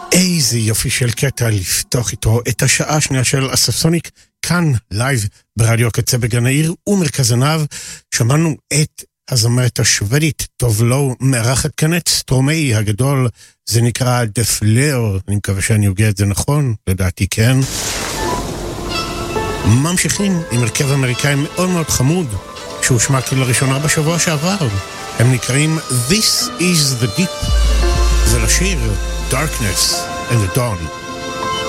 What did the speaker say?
איזה יופי של קטע לפתוח איתו את השעה השנייה של אספסוניק, כאן לייב ברדיו הקצה בגן העיר ומרכז עניו. שמענו את הזמרת השוודית טוב לואו מארחת כאן את סטרומאי הגדול, זה נקרא The Flare, אני מקווה שאני אוגע את זה נכון, לדעתי כן. ממשיכים עם הרכב אמריקאי מאוד מאוד חמוד שהושמע לראשונה בשבוע שעבר, הם נקראים This is the Deep, ולשיר Darkness and the Dawn.